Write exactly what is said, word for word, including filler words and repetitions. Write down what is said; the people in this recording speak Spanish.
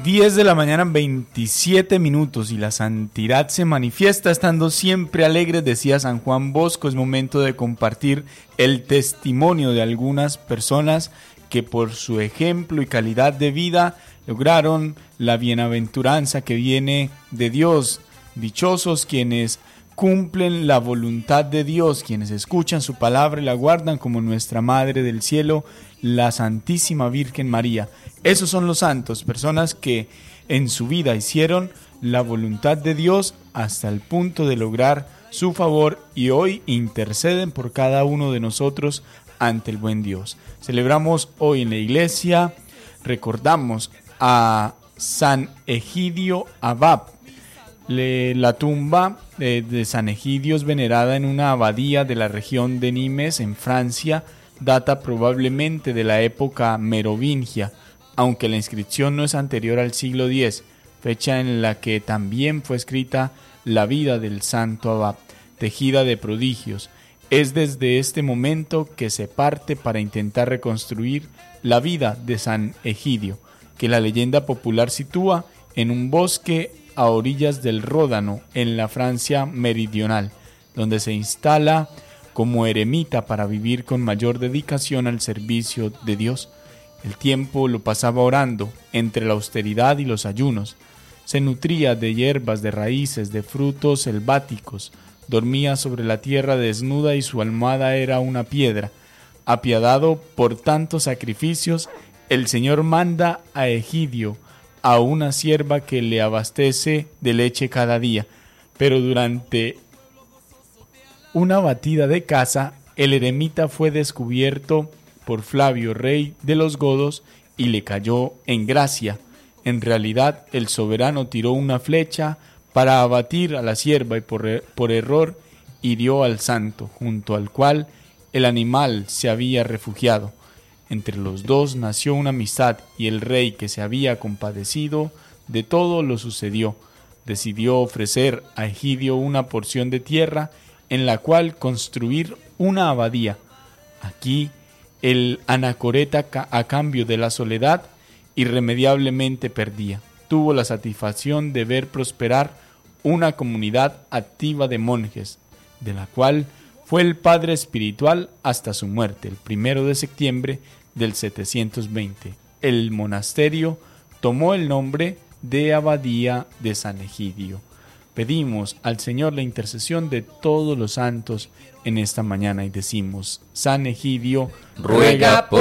diez de la mañana, veintisiete minutos, y la santidad se manifiesta estando siempre alegres, decía San Juan Bosco. Es momento de compartir el testimonio de algunas personas que por su ejemplo y calidad de vida lograron la bienaventuranza que viene de Dios. Dichosos quienes cumplen la voluntad de Dios, quienes escuchan su palabra y la guardan, como nuestra Madre del Cielo, la Santísima Virgen María. Esos son los santos, personas que en su vida hicieron la voluntad de Dios hasta el punto de lograr su favor y hoy interceden por cada uno de nosotros ante el buen Dios. Celebramos hoy en la iglesia, recordamos a San Egidio Abad. Le, la tumba de, de San Egidio es venerada en una abadía de la región de Nimes, en Francia. Data probablemente de la época merovingia, aunque la inscripción no es anterior al siglo diez, fecha en la que también fue escrita la vida del santo abad, tejida de prodigios. Es desde este momento que se parte para intentar reconstruir la vida de San Egidio, que la leyenda popular sitúa en un bosque a orillas del Ródano, en la Francia meridional, donde se instala como eremita para vivir con mayor dedicación al servicio de Dios. El tiempo lo pasaba orando entre la austeridad y los ayunos. Se nutría de hierbas, de raíces, de frutos selváticos. Dormía sobre la tierra desnuda y su almohada era una piedra. Apiadado por tantos sacrificios, el Señor manda a Egidio a una sierva que le abastece de leche cada día. Pero durante una batida de caza, el eremita fue descubierto por Flavio, rey de los godos, y le cayó en gracia. En realidad, el soberano tiró una flecha para abatir a la sierva y por, er- por error hirió al santo, junto al cual el animal se había refugiado. Entre los dos nació una amistad y el rey, que se había compadecido de todo lo sucedió, decidió ofrecer a Egidio una porción de tierra en la cual construir una abadía. Aquí el anacoreta, a cambio de la soledad, irremediablemente perdía. Tuvo la satisfacción de ver prosperar una comunidad activa de monjes, de la cual fue el padre espiritual hasta su muerte, el primero de septiembre del setecientos veinte. El monasterio tomó el nombre de Abadía de San Egidio. Pedimos al Señor la intercesión de todos los santos en esta mañana y decimos: San Egidio, ruega por